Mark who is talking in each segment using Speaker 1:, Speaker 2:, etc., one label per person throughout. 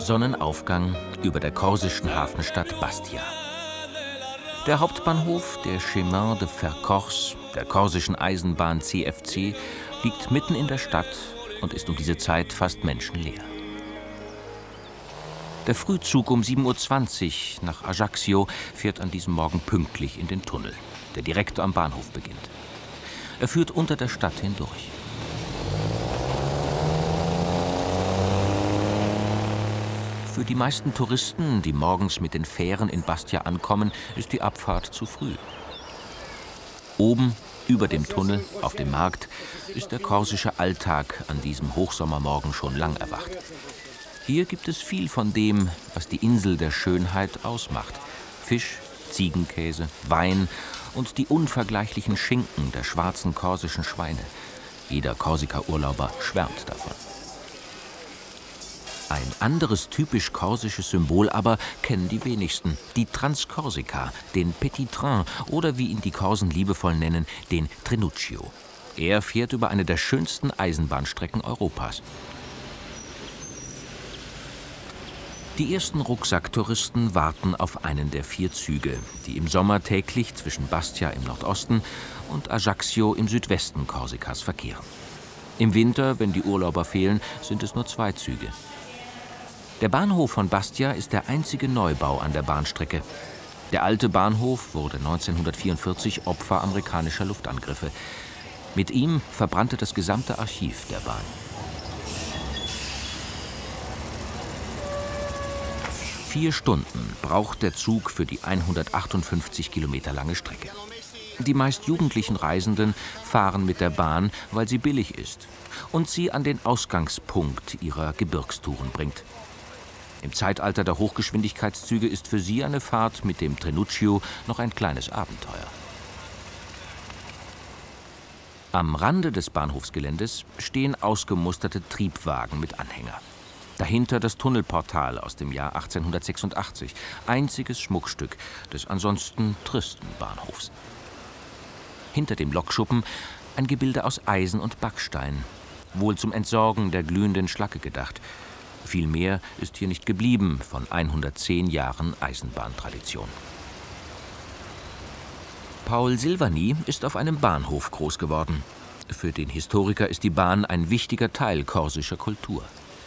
Speaker 1: Sonnenaufgang über der korsischen Hafenstadt Bastia. Der Hauptbahnhof der Chemin de Fer Corse, der korsischen Eisenbahn CFC, liegt mitten in der Stadt und ist um diese Zeit fast menschenleer. Der Frühzug um 7:20 Uhr nach Ajaccio fährt an diesem Morgen pünktlich in den Tunnel, der direkt am Bahnhof beginnt. Er führt unter der Stadt hindurch. Für die meisten Touristen, die morgens mit den Fähren in Bastia ankommen, ist die Abfahrt zu früh. Oben, über dem Tunnel, auf dem Markt, ist der korsische Alltag an diesem Hochsommermorgen schon lang erwacht. Hier gibt es viel von dem, was die Insel der Schönheit ausmacht. Fisch, Ziegenkäse, Wein und die unvergleichlichen Schinken der schwarzen korsischen Schweine. Jeder Korsika-Urlauber schwärmt davon. Ein anderes typisch korsisches Symbol aber kennen die wenigsten, die Transkorsika, den Petit Train oder wie ihn die Korsen liebevoll nennen, den Trenutschio. Er fährt über eine der schönsten Eisenbahnstrecken Europas. Die ersten Rucksacktouristen warten auf einen der 4 Züge, die im Sommer täglich zwischen Bastia im Nordosten und Ajaccio im Südwesten Korsikas verkehren. Im Winter, wenn die Urlauber fehlen, sind es nur 2 Züge. Der Bahnhof von Bastia ist der einzige Neubau an der Bahnstrecke. Der alte Bahnhof wurde 1944 Opfer amerikanischer Luftangriffe. Mit ihm verbrannte das gesamte Archiv der Bahn. Vier Stunden braucht der Zug für die 158 Kilometer lange Strecke. Die meist jugendlichen Reisenden fahren mit der Bahn, weil sie billig ist und sie an den Ausgangspunkt ihrer Gebirgstouren bringt. Im Zeitalter der Hochgeschwindigkeitszüge ist für sie eine Fahrt mit dem Trenutschio noch ein kleines Abenteuer. Am Rande des Bahnhofsgeländes stehen ausgemusterte Triebwagen mit Anhänger. Dahinter das Tunnelportal aus dem Jahr 1886, einziges Schmuckstück des ansonsten tristen Bahnhofs. Hinter dem Lokschuppen ein Gebilde aus Eisen und Backstein, wohl zum Entsorgen der glühenden Schlacke gedacht. Viel mehr ist hier nicht geblieben von 110 Jahren Eisenbahntradition. Paul Silvani ist auf einem Bahnhof groß geworden. Für den Historiker ist die Bahn ein wichtiger Teil korsischer Kultur.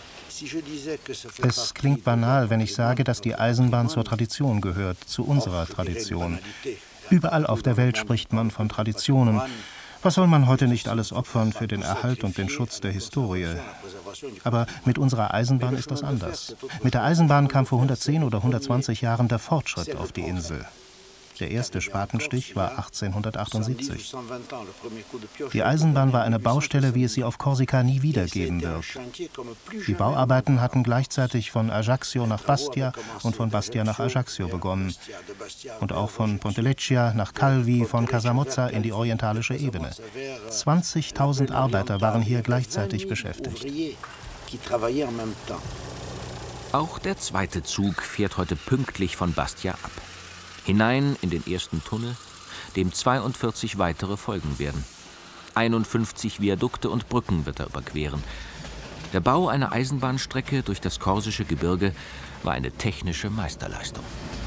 Speaker 2: Es klingt banal, wenn ich sage, dass die Eisenbahn zur Tradition gehört, zu unserer Tradition. Überall auf der Welt spricht man von Traditionen. Was soll man heute nicht alles opfern für den Erhalt und den Schutz der Historie? Aber mit unserer Eisenbahn ist das anders. Mit der Eisenbahn kam vor 110 oder 120 Jahren der Fortschritt auf die Insel. Der erste Spatenstich war 1878. Die Eisenbahn war eine Baustelle, wie es sie auf Korsika nie wieder geben wird. Die Bauarbeiten hatten gleichzeitig von Ajaccio nach Bastia und von Bastia nach Ajaccio begonnen. Und auch von Ponteleccia nach Calvi, von Casamozza in die orientalische Ebene. 20.000 Arbeiter waren hier gleichzeitig beschäftigt.
Speaker 1: Auch der zweite Zug fährt heute pünktlich von Bastia ab. Hinein in den ersten Tunnel, dem 42 weitere folgen werden. 51 Viadukte und Brücken wird er überqueren. Der Bau einer Eisenbahnstrecke durch das korsische Gebirge war eine technische Meisterleistung.